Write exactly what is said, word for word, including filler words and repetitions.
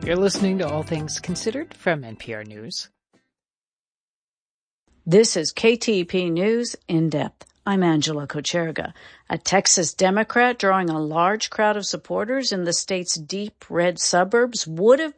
You're listening to All Things Considered from N P R News. This is K T E P News in depth. I'm Angela Kocherga. A Texas Democrat drawing a large crowd of supporters in the state's deep red suburbs would have